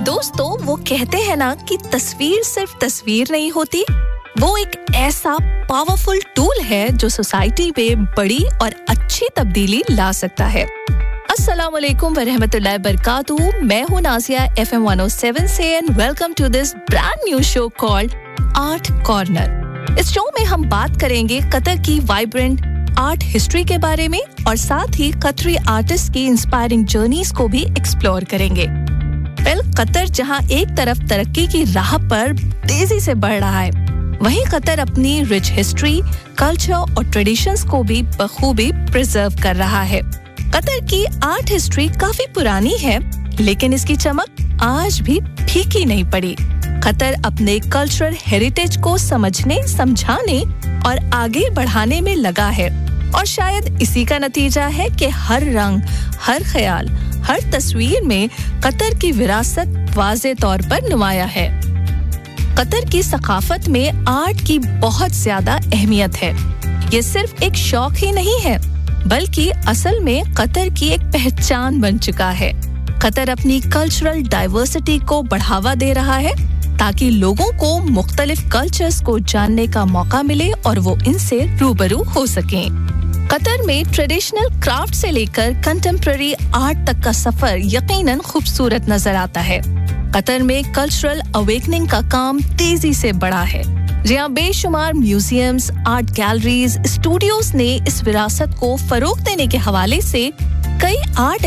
दोस्तों वो कहते हैं ना कि तस्वीर सिर्फ तस्वीर नहीं होती, वो एक ऐसा पावरफुल टूल है जो सोसाइटी में बड़ी और अच्छी तब्दीली ला सकता है। अस्सलाम वालेकुम व रहमतुल्लाहि व बरकातहू। मैं हूं नाज़िया FM 107 से and welcome to this brand new show called art corner. इस शो में हम बात करेंगे कतर की वाइब्रेंट आर्ट हिस्ट्री के बारे में और साथ ही कतरी आर्टिस्ट की इंस्पायरिंग जर्नीज को भी एक्सप्लोर करेंगे। कतर जहां एक तरफ तरक्की की राह पर तेजी से बढ़ रहा है, वहीं कतर अपनी रिच हिस्ट्री, कल्चर और ट्रेडिशंस को भी बखूबी प्रिजर्व कर रहा है। कतर की आर्ट हिस्ट्री काफी पुरानी है, लेकिन इसकी चमक आज भी फीकी नहीं पड़ी। कतर अपने कल्चरल हेरिटेज को समझने, समझाने और आगे बढ़ाने में लगा है और शायद इसी का नतीजा है कि हर रंग, हर ख्याल, हर तस्वीर में कतर की विरासत वाज़े तौर पर नुमाया है। कतर की सकाफत में आर्ट की बहुत ज्यादा अहमियत है। ये सिर्फ एक शौक ही नहीं है, बल्कि असल में कतर की एक पहचान बन चुका है। कतर अपनी कल्चरल डाइवर्सिटी को बढ़ावा दे रहा है ताकि लोगों को मुख्तलिफ कल्चर्स को जानने का मौका मिले और वो इनसे रूबरू हो सकें। कतर में ट्रेडिशनल क्राफ्ट से लेकर कंटेम्पररी आर्ट तक का सफर यकीनन खूबसूरत नजर आता है। कतर में कल्चरल अवेकनिंग का काम तेजी से बढ़ा है, जहां बेशुमार म्यूजियम्स, आर्ट गैलरीज, स्टूडियोज ने इस विरासत को फरोग देने के हवाले से कई आर्ट